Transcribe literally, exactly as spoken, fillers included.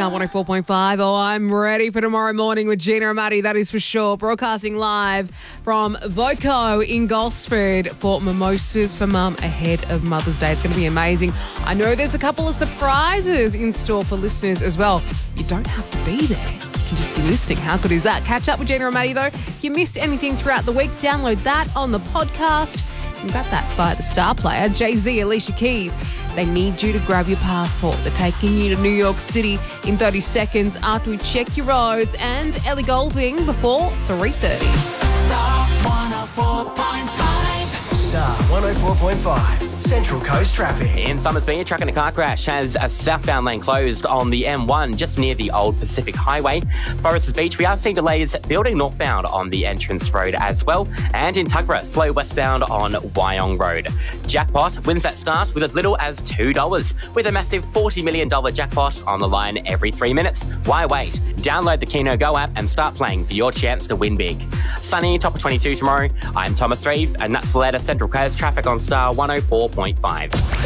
Star one oh four point five. Oh, I'm ready for tomorrow morning with Gina and Maddie, that is for sure. Broadcasting live from Voco in Gosford for Mimosas for Mum ahead of Mother's Day. It's going to be amazing. I know there's a couple of surprises in store for listeners as well. You don't have to be there. You can just be listening. How good is that? Catch up with Gina and Maddie, though. If you missed anything throughout the week, download that on the podcast. You got that via the Star Player. Jay-Z, Alicia Keys. They need you to grab your passport. They're taking you to New York City in thirty seconds after we check your roads. And Ellie Goulding before three thirty. Star one oh four point five. Star one oh four point five. Central Coast traffic. In Somersby, a truck in a car crash has a southbound lane closed on the M one just near the old Pacific Highway. Foresters Beach, we are seeing delays building northbound on the entrance road as well. And in Tuggerah, slow westbound on Wyong Road. Jackpot wins that start with as little as two dollars, with a massive forty million dollars jackpot on the line every three minutes. Why wait? Download the Keno Go app and start playing for your chance to win big. Sunny, top of twenty-two tomorrow. I'm Thomas Reeve, and that's the latest Central Coast traffic on Star one oh four point five.